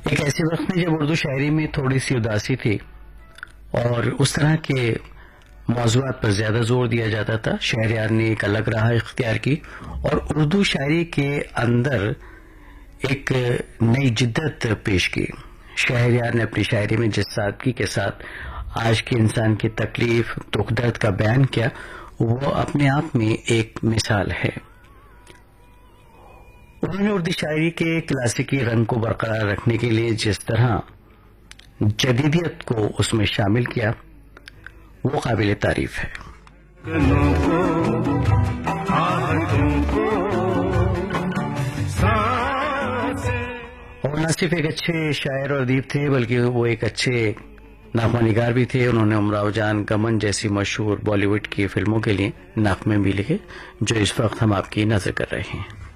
एक ऐसे वक्त में जब उर्दू शायरी में थोड़ी सी उदासी थी और उस तरह के मौज़ूआत पर ज्यादा जोर दिया जाता था, शहरयार ने एक अलग राह इख्तियार की और उर्दू शायरी के अंदर एक नई जिद्दत पेश की। शहरयार ने अपनी शायरी में जिस सादगी के साथ आज के इंसान की तकलीफ, दुख दर्द का बयान किया, वो अपने आप में एक मिसाल है। उन्होंने उर्दू शायरी के क्लासिकी रंग को बरकरार रखने के लिए जिस तरह जदीदियत को उसमें शामिल किया, वो काबिल तारीफ है। और न सिर्फ एक अच्छे शायर और अदीब थे, बल्कि वो एक अच्छे नगमा भी थे। उन्होंने उमराव जान, गमन जैसी मशहूर बॉलीवुड की फिल्मों के लिए नगमे भी लिखे, जो इस वक्त हम आपकी नजर कर रहे हैं।